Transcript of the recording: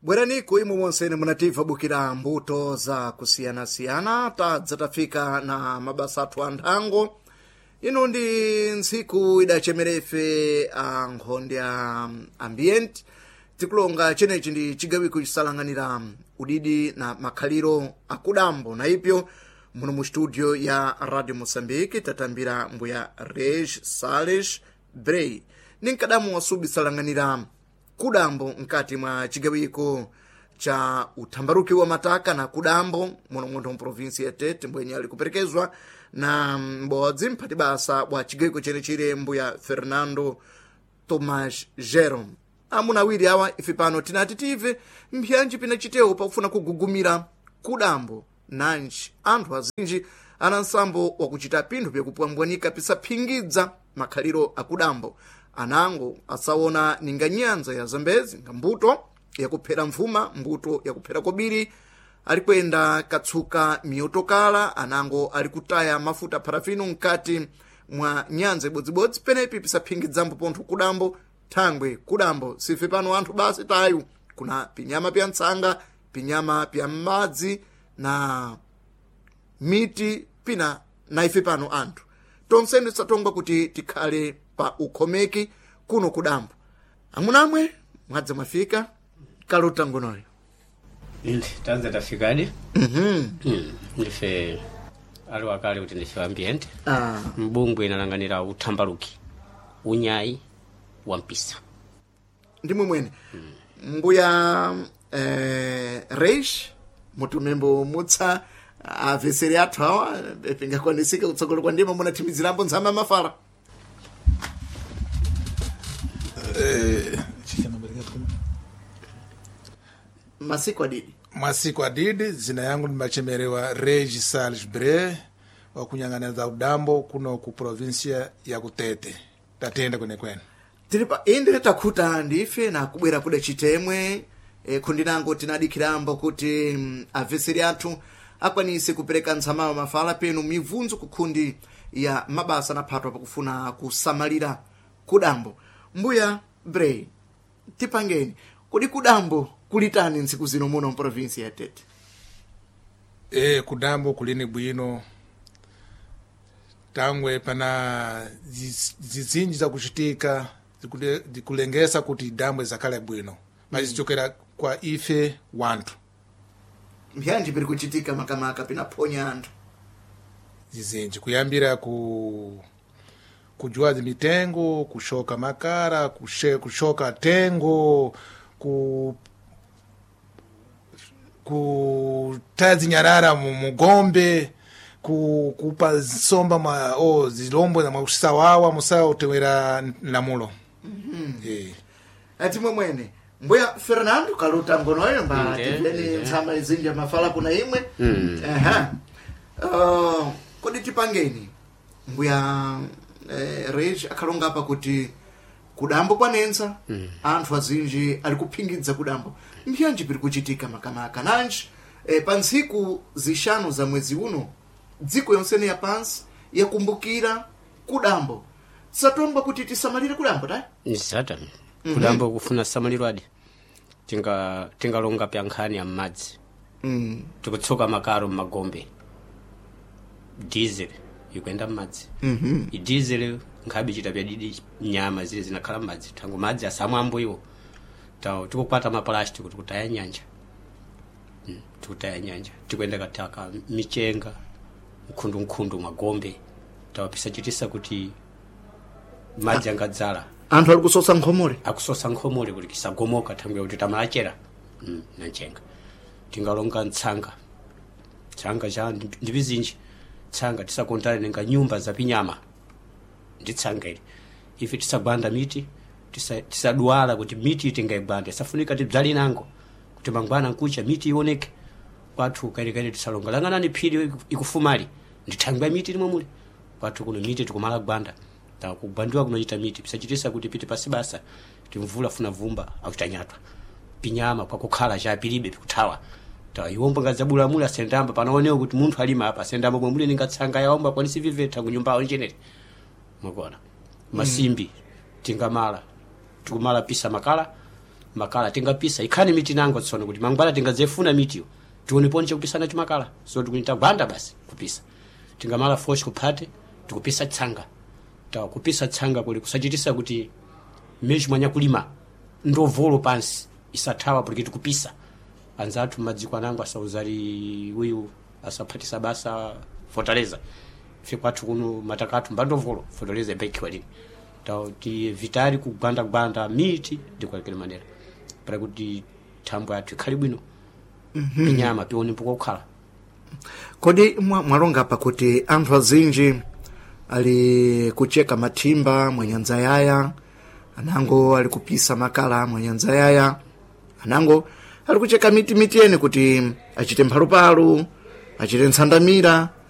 Bweraniku imwe monsene munatimva bukira mbuto za kusiyana-siyana tadzatafika na mabasa athu anthango. Ino ndi ntsiku idachemerefe a nkhondo ya ambient tikulonga chenechi ndi chigawiko chisalanganira udidi na makhaliro akudambo na ipyo muno mu studio ya Radio Moçambique tatambira mbuya Reg Sales Brey ninkadamu wasubi salanganira kudambo mkati mwa chigawiko cha uthambaruki wa mataka na kudambo muno mu provinsi ya Tete mbwenye ali kuperekezwa na mbodzi mphati basa wa chigawiko chenechire mbuya Fernando Tomás Jerome. Amuna awiri awa ife pano tinati tive mpyanji pinachitewo pakufuna kugugumira kudambo nanji anthu azinji ana nsambo wakuchita pinthu pyakupwambwanika pisaphingidza makhaliro akudambo anango asaona ninga nyanza ya Zambezi nga mbuto yakuphera mvuma mbuto yakuphera kobiri ali kwenda katsuka miyotokala anango ali kutaya mafuta parafino mkati mwa nyanza ibodzibodzi penepi pisaphingidzapo pontho kudambo thangwe kudambo sife pano anthu basi tayu kuna pinyama pya ntsanga pinyama pya madzi na miti pina na ife pano anthu tonsene tisatongwa kuti tikhale pa ukhomeki kuno kudambo. Amunamwe mwadza mwafika kalota ngonoyo indi tanza tafikadi ndife ali wakale kuti ndife ambient mbungu inalanganira uthambaruki unyayi wampisa ndimwe mwene mbuya Reish mutumembo mutsa aveseri athu awa pingakwanisika kutsogolo kwa ndima munathimizirambo nzama mafara masiku adidi zina yangu nimachemerewa Reg Sales Brey wakunyang'ana za udambo kuno ku provinsia ya Kutete tatenda kwenekwene tilipa indi takhuta ndife na kubwera kuda chitemwe kundinango tinadikirambo kuti aveseri athu akwanise kupereka ntsamawa mafala penu mivunzo kukhundi ya mabasa na phatwa pakufuna kusamalira kudambo. Mbuya Brey tipangeni kudi kudambo kulitani ntsiku zino muno mprovinsi ya Tete? Kudambo kulini bwino tangwe pana zizinji za kuchitika zikulengesa kuti dambwe zakale bwino mazichokera kwa ife wantu mbyanji piri kuchitika makamaka pinaponya anthu zizinji kuyambira kujua mitengo kushoka makara kushoka tengo kutazi nyarara mugombe kupa somba zilombo na mausawawa musawa utewera lamulo. Ati mwene mbuya Fernando kaluta ngonoyo mba tiveni ntsama izinja mafala kuna imwe kodi tipangeni mbuya Reg akalonga apa kuti kudambo kwanensa anthu azinji ali kuphingidza kudambo mbyanji piri kuchitika makamaka nanji pa ntsiku zishanu za mwezi uno dziko yonsene ya pansi yakumbukira kudambo tisatongwa kuti tisamalire kudambo ta nisata kudambo kufuna samaliro adi tingalonga pya nkhani ya madzi tikutsoka makaro mmagombe diesel ikuenda madzi diesel nkhabi chita pya didi nyama zile zinakhala madzi tangu madzi asamwambo iwo tawo tikukwata maplastic kuti kutaya nyanja tikutaya nyanja tikuenda kataka michenga nkhundu magombe tawo pisachitisa kuti madzi angadzala anthu ali kusosa nkhomole akusosa nkhomole kuti kisagomoka tangu kuti tamalachera na nchenga tingalonga ntsanga cha ndibizinji tsanga tisakontana nenga nyumba za pinyama nditsanga ili ife tisagwanda miti tisadwala kuti miti tingaigwande safunika tidzali nango kuti mangwana nkucha miti ioneke kwathu kalikali tisalonga langanani phiri ikufumali ndithangwa miti limwe muli kwathu kuno miti tikumala gwanda ta kugwandiwa kunochita miti pisachitisa kuti piti pasibasa timvula funa vumba akutanyatwa pinyama kwa kukhala cha pilibe pikuthawa ta iwomba ngazabula mula sendamba panaoneo kuti munthu alima hapa sendamba mwemule ningatsanga yaomba kwanisi viveta kunyumba onjenere mwakona masimbi tingamala tikumala pisa makala makala tingapisa ikhani miti nango tsono kuti mangwala tingazefuna mitiyo tione ponche kupisana chimakala so tikuita gwanda basi kupisa tingamala foshi kuphate tikupisa tsanga tawa kupisa tsanga kuli kusachitisa kuti mechi mwanya kulima ndovolo pansi isathawa porque tikupisa anzathu madziko anango asauzali uyu asaphatisa basa fortaleza ife kwathu kuno matakatu mbandovolo fortaleza ibekiwa lini tawa ti vitali kugwanda miti ndikwalekele manera para kuti thambo yathu ikhali bwino inyama pione mpuko kukhala kodi mwalonga pa kuti anthu azinji ali kucheka mathimba mwanyanza yaya anango ali kupisa makala mwanyanza yaya anango ali kucheka miti ene kuti achite mphalupalu achite ntsandamira